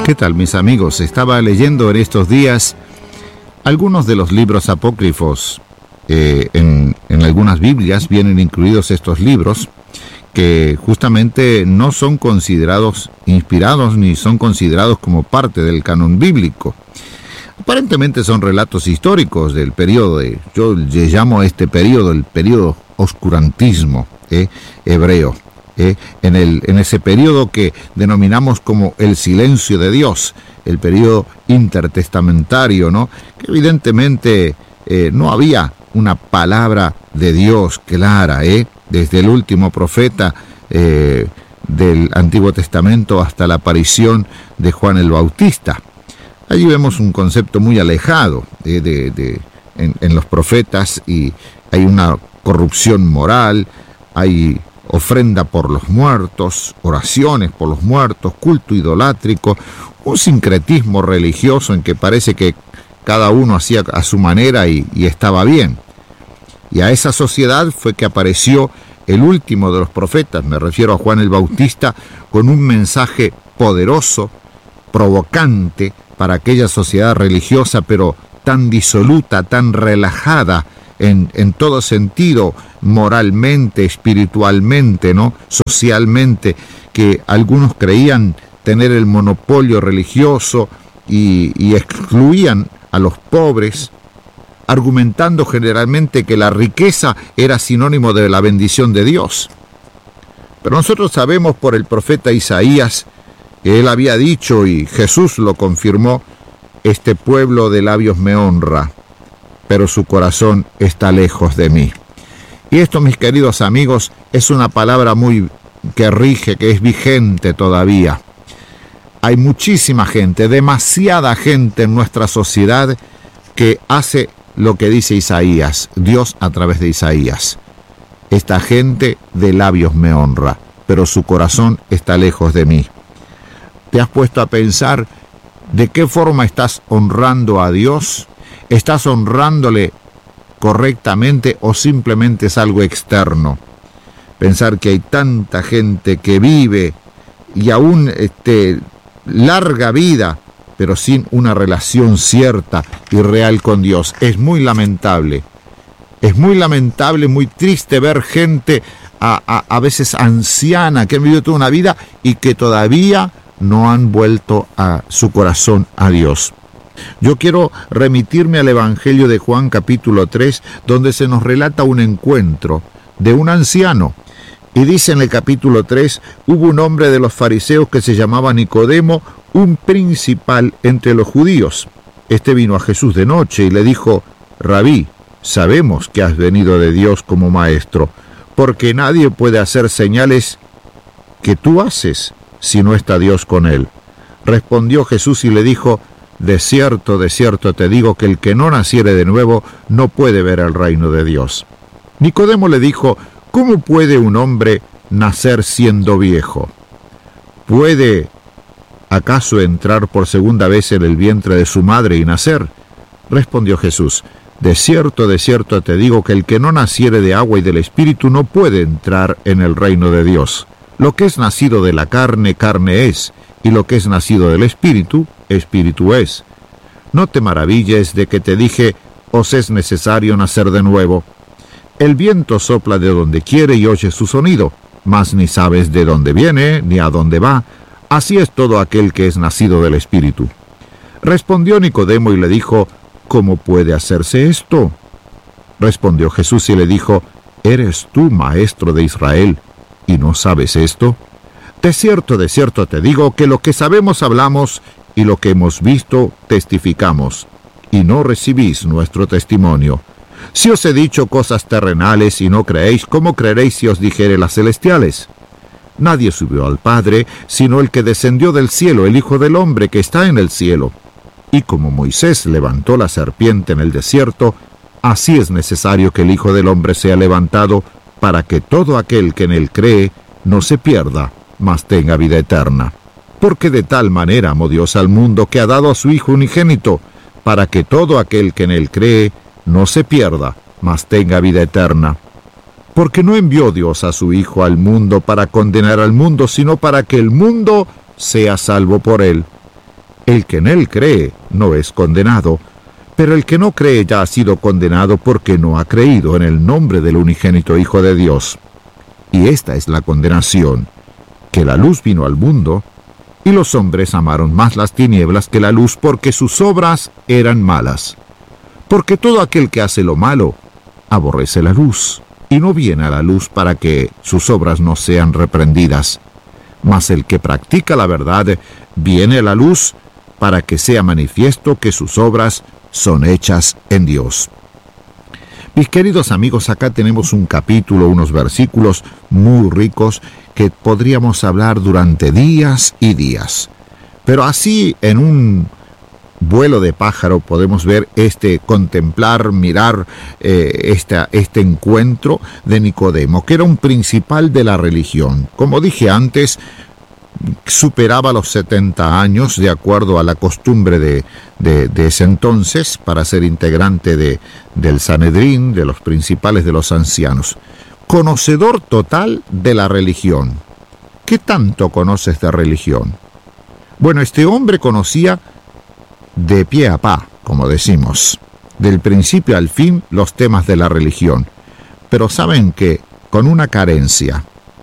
¿Qué tal, mis amigos? Estaba leyendo en estos días algunos de los libros apócrifos. En algunas Biblias vienen incluidos estos libros que justamente no son considerados inspirados ni son considerados como parte del canon bíblico. Aparentemente son relatos históricos del periodo yo le llamo a este periodo el periodo oscurantismo hebreo. En ese periodo que denominamos como el silencio de Dios, el periodo intertestamentario, ¿no? Que evidentemente no había una palabra de Dios clara, desde el último profeta del Antiguo Testamento hasta la aparición de Juan el Bautista. Allí vemos un concepto muy alejado en los profetas, y hay una corrupción moral, hay ofrenda por los muertos, oraciones por los muertos, culto idolátrico, un sincretismo religioso en que parece que cada uno hacía a su manera y estaba bien. Y a esa sociedad fue que apareció el último de los profetas, me refiero a Juan el Bautista, con un mensaje poderoso, provocante para aquella sociedad religiosa, pero tan disoluta, tan relajada en todo sentido, moralmente, espiritualmente, ¿no? Socialmente, que algunos creían tener el monopolio religioso y excluían a los pobres, argumentando generalmente que la riqueza era sinónimo de la bendición de Dios. Pero nosotros sabemos por el profeta Isaías que él había dicho, y Jesús lo confirmó: este pueblo de labios me honra, pero su corazón está lejos de mí. Y esto, mis queridos amigos, es una palabra que rige, que es vigente todavía. Hay muchísima gente, demasiada gente en nuestra sociedad que hace lo que dice Isaías, Dios a través de Isaías. Esta gente de labios me honra, pero su corazón está lejos de mí. ¿Te has puesto a pensar de qué forma estás honrando a Dios? ¿Estás honrándole correctamente o simplemente es algo externo? Pensar que hay tanta gente que vive y aún larga vida, pero sin una relación cierta y real con Dios. Es muy lamentable. Es muy lamentable, muy triste ver gente a veces anciana que han vivido toda una vida y que todavía no han vuelto a su corazón a Dios. Yo quiero remitirme al Evangelio de Juan capítulo 3, donde se nos relata un encuentro de un anciano. Y dice en el capítulo 3, hubo un hombre de los fariseos que se llamaba Nicodemo, un principal entre los judíos. Este vino a Jesús de noche y le dijo: Rabí, sabemos que has venido de Dios como maestro, porque nadie puede hacer señales que tú haces si no está Dios con él. Respondió Jesús y le dijo: de cierto te digo que el que no naciere de nuevo no puede ver el reino de Dios. Nicodemo le dijo: ¿cómo puede un hombre nacer siendo viejo? ¿Puede acaso entrar por segunda vez en el vientre de su madre y nacer? Respondió Jesús: de cierto te digo que el que no naciere de agua y del Espíritu no puede entrar en el reino de Dios. Lo que es nacido de la carne, carne es, y lo que es nacido del Espíritu, Espíritu es. No te maravilles de que te dije: os es necesario nacer de nuevo. El viento sopla de donde quiere y oye su sonido, mas ni sabes de dónde viene ni a dónde va. Así es todo aquel que es nacido del Espíritu. Respondió Nicodemo y le dijo: ¿cómo puede hacerse esto? Respondió Jesús y le dijo: ¿eres tú maestro de Israel y no sabes esto? De cierto te digo que lo que sabemos hablamos y lo que hemos visto testificamos, y no recibís nuestro testimonio. Si os he dicho cosas terrenales y no creéis, ¿cómo creeréis si os dijere las celestiales? Nadie subió al Padre, sino el que descendió del cielo, el Hijo del Hombre que está en el cielo. Y como Moisés levantó la serpiente en el desierto, así es necesario que el Hijo del Hombre sea levantado, para que todo aquel que en él cree no se pierda, mas tenga vida eterna. Porque de tal manera amó Dios al mundo que ha dado a su Hijo unigénito, para que todo aquel que en él cree no se pierda, mas tenga vida eterna. Porque no envió Dios a su Hijo al mundo para condenar al mundo, sino para que el mundo sea salvo por él. El que en él cree no es condenado, pero el que no cree ya ha sido condenado porque no ha creído en el nombre del unigénito Hijo de Dios. Y esta es la condenación, que la luz vino al mundo, y los hombres amaron más las tinieblas que la luz, porque sus obras eran malas. Porque todo aquel que hace lo malo aborrece la luz, y no viene a la luz para que sus obras no sean reprendidas. Mas el que practica la verdad viene a la luz para que sea manifiesto que sus obras son hechas en Dios. Mis queridos amigos, acá tenemos un capítulo, unos versículos muy ricos que podríamos hablar durante días y días. Pero así, en un vuelo de pájaro, podemos ver contemplar, mirar este encuentro de Nicodemo, que era un principal de la religión. Como dije antes, superaba los 70 años, de acuerdo a la costumbre de ese entonces, para ser integrante del Sanedrín, de los principales de los ancianos. Conocedor total de la religión. ¿Qué tanto conoces de religión? Bueno, este hombre conocía de pie a pa, como decimos, del principio al fin los temas de la religión. Pero saben que con una carencia,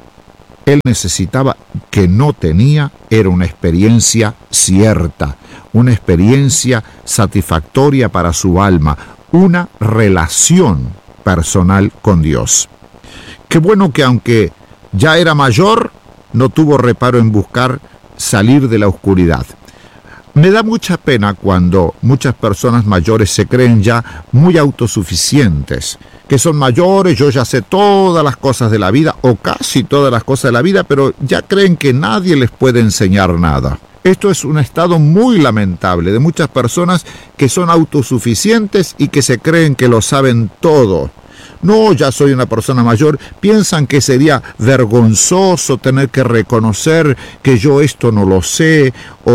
él necesitaba, que no tenía, era una experiencia cierta, una experiencia satisfactoria para su alma, una relación personal con Dios. Qué bueno que aunque ya era mayor, no tuvo reparo en buscar salir de la oscuridad. Me da mucha pena cuando muchas personas mayores se creen ya muy autosuficientes, que son mayores, yo ya sé todas las cosas de la vida, o casi todas las cosas de la vida, pero ya creen que nadie les puede enseñar nada. Esto es un estado muy lamentable de muchas personas que son autosuficientes y que se creen que lo saben todo. No, ya soy una persona mayor, piensan que sería vergonzoso tener que reconocer que yo esto no lo sé,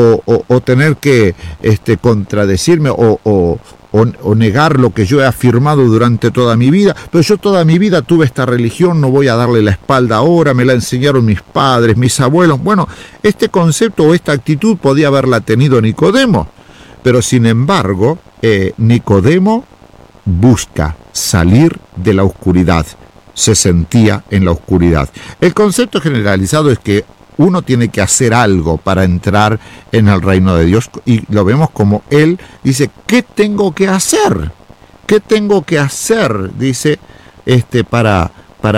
o tener que contradecirme o negar lo que yo he afirmado durante toda mi vida. Pero yo toda mi vida tuve esta religión, no voy a darle la espalda ahora, me la enseñaron mis padres, mis abuelos. Bueno, este concepto o esta actitud podía haberla tenido Nicodemo, pero sin embargo, Nicodemo busca salir de la oscuridad, se sentía en la oscuridad. El concepto generalizado es que uno tiene que hacer algo para entrar en el reino de Dios, y lo vemos como él dice, ¿qué tengo que hacer? ¿Qué tengo que hacer? Dice, para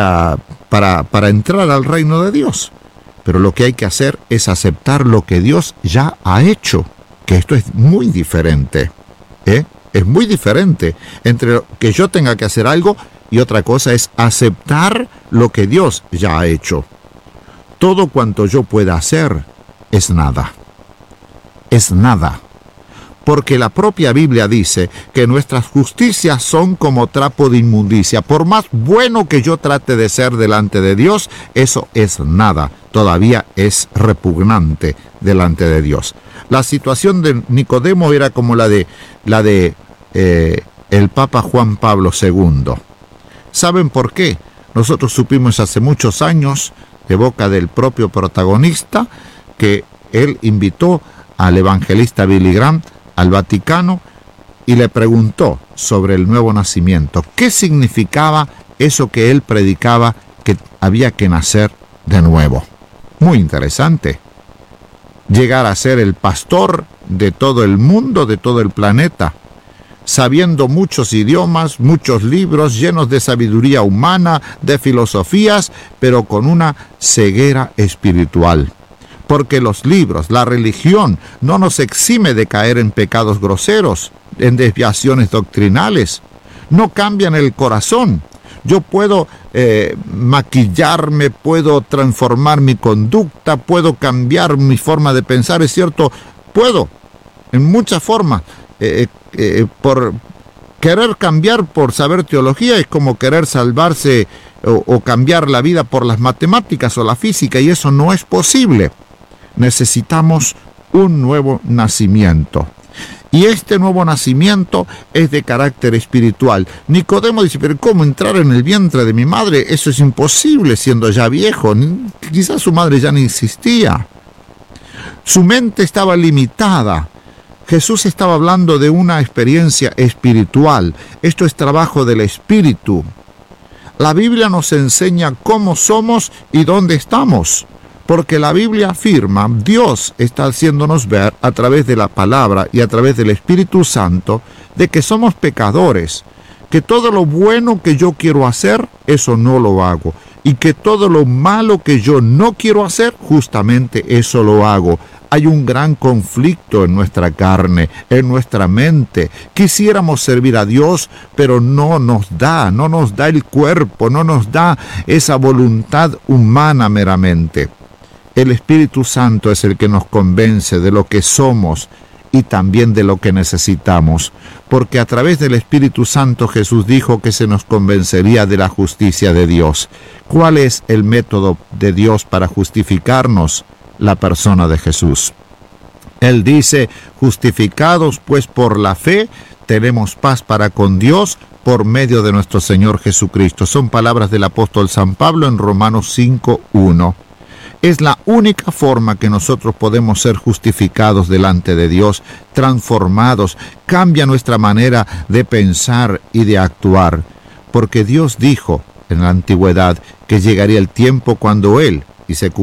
entrar al reino de Dios. Pero lo que hay que hacer es aceptar lo que Dios ya ha hecho, que esto es muy diferente, Es muy diferente entre que yo tenga que hacer algo y otra cosa es aceptar lo que Dios ya ha hecho. Todo cuanto yo pueda hacer es nada. Es nada. Porque la propia Biblia dice que nuestras justicias son como trapo de inmundicia. Por más bueno que yo trate de ser delante de Dios, eso es nada. Todavía es repugnante delante de Dios. La situación de Nicodemo era como la de el Papa Juan Pablo II. ¿Saben por qué? Nosotros supimos hace muchos años, de boca del propio protagonista, que él invitó al evangelista Billy Graham al Vaticano y le preguntó sobre el nuevo nacimiento. ¿Qué significaba eso que él predicaba, que había que nacer de nuevo? Muy interesante. Llegar a ser el pastor de todo el mundo, de todo el planeta, sabiendo muchos idiomas, muchos libros llenos de sabiduría humana, de filosofías, pero con una ceguera espiritual. Porque los libros, la religión, no nos exime de caer en pecados groseros, en desviaciones doctrinales. No cambian el corazón. Yo puedo maquillarme, puedo transformar mi conducta, puedo cambiar mi forma de pensar, es cierto, puedo, en muchas formas. Por querer cambiar por saber teología es como querer salvarse o cambiar la vida por las matemáticas o la física, y eso no es posible. Necesitamos un nuevo nacimiento. Y este nuevo nacimiento es de carácter espiritual. Nicodemo dice, pero ¿cómo entrar en el vientre de mi madre? Eso es imposible siendo ya viejo. Quizás su madre ya no existía. Su mente estaba limitada. Jesús estaba hablando de una experiencia espiritual. Esto es trabajo del Espíritu. La Biblia nos enseña cómo somos y dónde estamos, porque la Biblia afirma, Dios está haciéndonos ver a través de la palabra y a través del Espíritu Santo, de que somos pecadores, que todo lo bueno que yo quiero hacer, eso no lo hago, y que todo lo malo que yo no quiero hacer, justamente eso lo hago. Hay un gran conflicto en nuestra carne, en nuestra mente. Quisiéramos servir a Dios, pero no nos da el cuerpo, no nos da esa voluntad humana meramente. El Espíritu Santo es el que nos convence de lo que somos y también de lo que necesitamos, porque a través del Espíritu Santo Jesús dijo que se nos convencería de la justicia de Dios. ¿Cuál es el método de Dios para justificarnos? La persona de Jesús. Él dice, justificados pues por la fe, tenemos paz para con Dios por medio de nuestro Señor Jesucristo. Son palabras del apóstol San Pablo en Romanos 5:1. Es la única forma que nosotros podemos ser justificados delante de Dios, transformados, cambia nuestra manera de pensar y de actuar, porque Dios dijo en la antigüedad que llegaría el tiempo cuando Él, y se cumpliría,